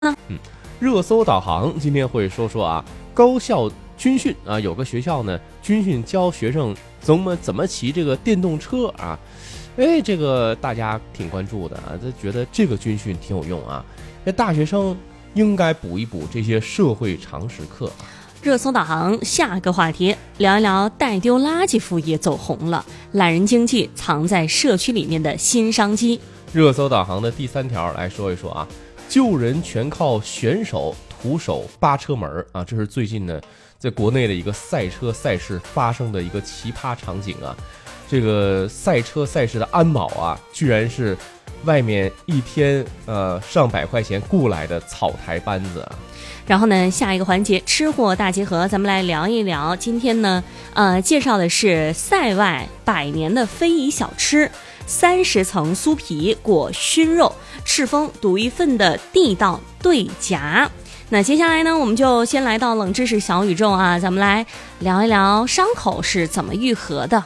热搜导航今天会说说啊，高校军训啊，有个学校呢，军训教学生怎么骑这个电动车啊，这个大家挺关注的啊，就觉得这个军训挺有用啊，这大学生应该补一补这些社会常识课啊。 热搜导航下个话题，聊一聊代丢垃圾服务业走红了，懒人经济藏在社区里面的新商机。 热搜导航的第3条来说一说啊，救人全靠选手徒手扒车门啊，这是最近呢在国内的一个赛车赛事发生的一个奇葩场景啊。这个赛车赛事的安保啊，居然是外面一天上百块钱雇来的草台班子啊。 然后呢，下一个环节吃货大集合，咱们来聊一聊。今天呢，介绍的是塞外100年的非遗小吃，30层酥皮裹熏肉，赤峰独一份的地道对夹。那接下来呢，我们就先来到冷知识小宇宙啊，咱们来聊一聊伤口是怎么愈合的。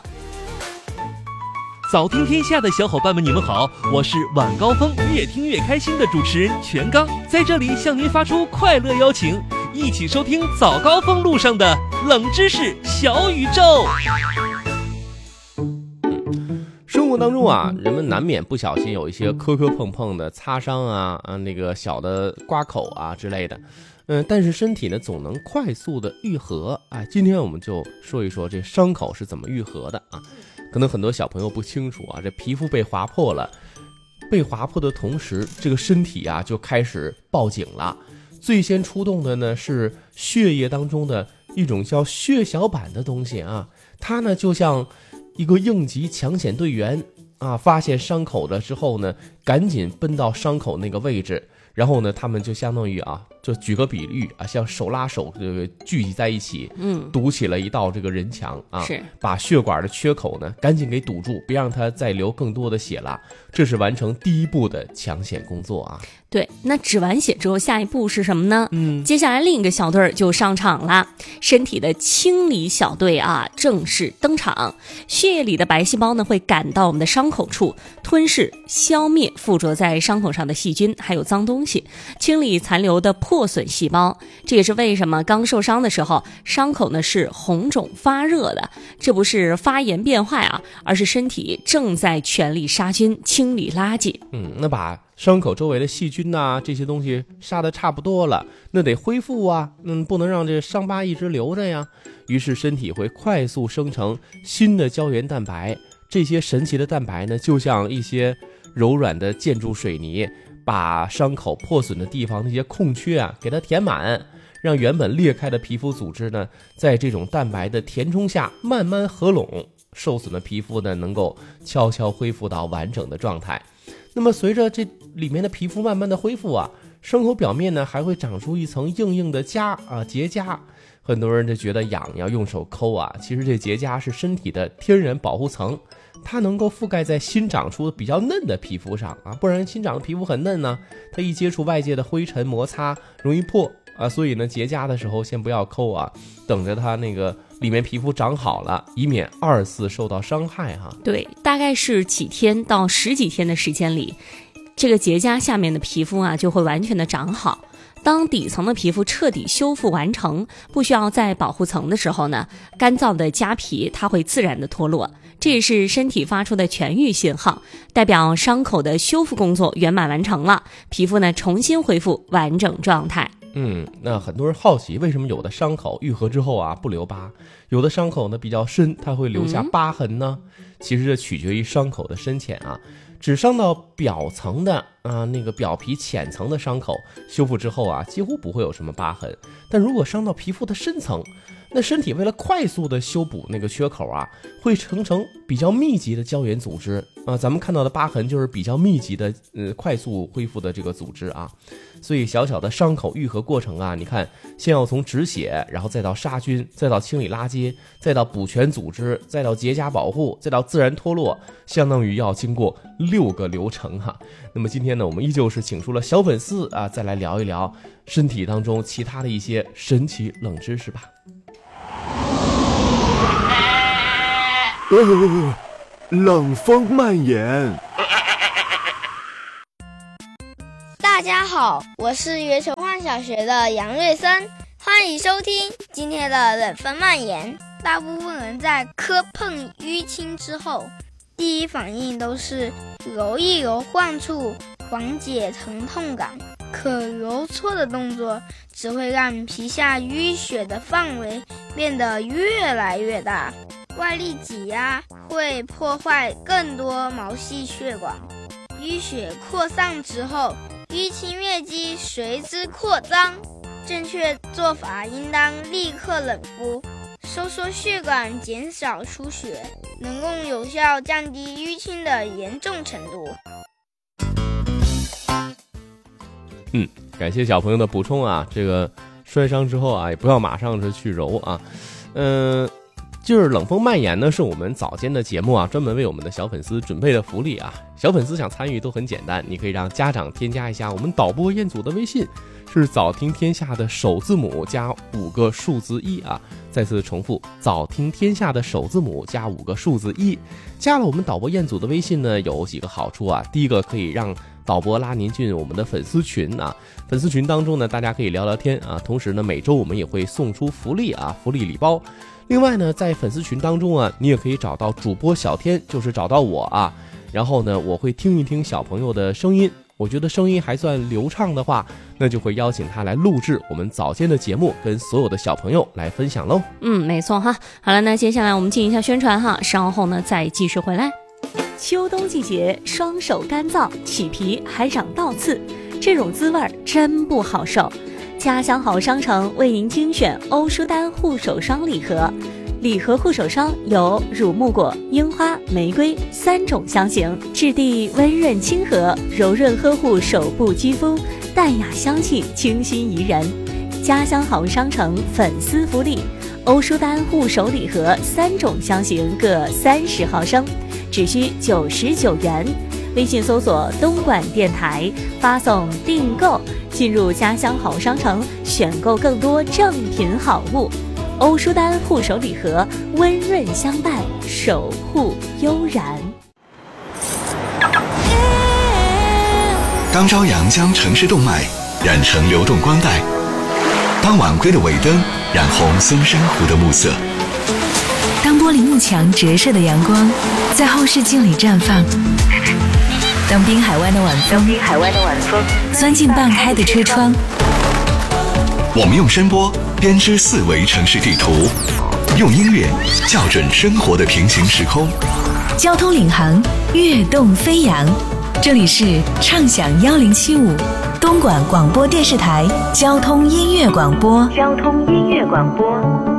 早听天下的小伙伴们，你们好，我是晚高峰越听越开心的主持人全刚，在这里向您发出快乐邀请，一起收听早高峰路上的冷知识小宇宙。 生活当中啊，人们难免不小心有一些磕磕碰碰的擦伤啊，那个小的刮口啊之类的，但是身体呢总能快速的愈合啊。今天我们就说一说这伤口是怎么愈合的啊。可能很多小朋友不清楚啊，这皮肤被划破了，被划破的同时，这个身体啊就开始报警了。最先出动的呢是血液当中的一种叫血小板的东西啊，它呢就像一个应急抢险队员啊，发现伤口了之后呢，赶紧奔到伤口那个位置，然后呢，他们就相当于啊，就举个比喻啊，像手拉手这个聚集在一起，堵起了一道这个人墙啊， 是把血管的缺口呢赶紧给堵住，别让它再流更多的血了。这是完成第一步的抢险工作啊。 对，那止完血之后，下一步是什么呢？接下来另一个小队就上场了，身体的清理小队啊正式登场。血液里的白细胞呢会赶到我们的伤口处，吞噬、消灭附着在伤口上的细菌还有脏东西，清理残留的破损细胞。这也是为什么刚受伤的时候，伤口呢是红肿发热的，这不是发炎变坏啊，而是身体正在全力杀菌、清理垃圾。 那把伤口周围的细菌呐，这些东西杀得差不多了，那得恢复啊，不能让这伤疤一直留着呀。于是身体会快速生成新的胶原蛋白，这些神奇的蛋白呢，就像一些柔软的建筑水泥，把伤口破损的地方那些空缺啊，给它填满，让原本裂开的皮肤组织呢，在这种蛋白的填充下慢慢合拢，受损的皮肤呢，能够悄悄恢复到完整的状态。那么随着这里面的皮肤慢慢的恢复啊，伤口表面呢还会长出一层硬硬的痂啊结痂。很多人就觉得痒，要用手抠啊，其实这结痂是身体的天然保护层，它能够覆盖在新长出比较嫩的皮肤上啊，不然新长的皮肤很嫩呢，它一接触外界的灰尘摩擦容易破啊，所以呢结痂的时候先不要抠啊，等着它那个里面皮肤长好了，以免2次受到伤害哈。 对，大概是几天到10几天的时间里，这个结痂下面的皮肤啊就会完全的长好。当底层的皮肤彻底修复完成，不需要再保护层的时候呢，干燥的痂皮它会自然的脱落，这也是身体发出的痊愈信号，代表伤口的修复工作圆满完成了，皮肤呢重新恢复完整状态。 那很多人好奇，为什么有的伤口愈合之后啊不留疤，有的伤口呢比较深，它会留下疤痕呢？其实这取决于伤口的深浅啊。只伤到表层的那个表皮浅层的伤口，修复之后啊，几乎不会有什么疤痕。但如果伤到皮肤的深层，那身体为了快速的修补那个缺口啊，会形成比较密集的胶原组织啊。咱们看到的疤痕就是比较密集的快速恢复的这个组织啊。所以小小的伤口愈合过程啊，你看，先要从止血，然后再到杀菌，再到清理垃圾，再到补全组织，再到结痂保护，再到自然脱落，相当于要经过6个流程哈。那么今天呢，我们依旧是请出了小粉丝啊，再来聊一聊身体当中其他的一些神奇冷知识吧。 冷风蔓延。 大家好，我是月球幻小学的杨瑞森，欢迎收听今天的冷风蔓延。大部分人在磕碰淤青之后，第一反应都是揉一揉患处，缓解疼痛感。可揉搓的动作只会让皮下淤血的范围变得越来越大，外力挤压会破坏更多毛细血管，淤血扩散之后，淤青面积随之扩张。正确做法应当立刻冷敷，收缩血管，减少出血，能够有效降低淤青的严重程度。 感谢小朋友的补充啊，这个摔伤之后啊，也不要马上去揉啊。就是冷风蔓延呢，是我们早间的节目啊，专门为我们的小粉丝准备的福利啊。小粉丝想参与都很简单，你可以让家长添加一下我们导播彦祖的微信，是早听天下的首字母加5个数字1啊。再次重复，早听天下的首字母加5个数字1。加了我们导播彦祖的微信呢，有几个好处啊。第一个，可以让导播拉您进我们的粉丝群啊，粉丝群当中呢，大家可以聊聊天啊。同时呢，每周我们也会送出福利啊，福利礼包。另外呢，在粉丝群当中啊，你也可以找到主播小天，就是找到我啊。然后呢，我会听一听小朋友的声音，我觉得声音还算流畅的话，那就会邀请他来录制我们早间的节目，跟所有的小朋友来分享喽。 没错哈。好了，那接下来我们进一下宣传哈，稍后呢再继续回来。秋冬季节，双手干燥，起皮还长倒刺，这种滋味真不好受。家乡好商城为您精选欧舒丹护手霜礼盒，礼盒护手霜有乳木果、樱花、玫瑰3种香型，质地温润亲和，柔润呵护手部肌肤，淡雅香气，清新宜人。家乡好商城粉丝福利，欧舒丹护手礼盒3种香型各30毫升，只需99元。微信搜索东莞电台，发送订购，进入家乡好商城，选购更多正品好物。欧舒丹护手礼盒，温润相伴，守护悠然。 当朝阳将城市动脉染成流动光带，当晚归的尾灯染红松山湖的暮色， 当玻璃幕墙折射的阳光在后视镜里绽放，当滨海湾的晚风钻进半开的车窗， 我们用声波编织4维城市地图，用音乐校准生活的平行时空。 交通领航，跃动飞扬。这里是畅享1075东莞广播电视台交通音乐广播。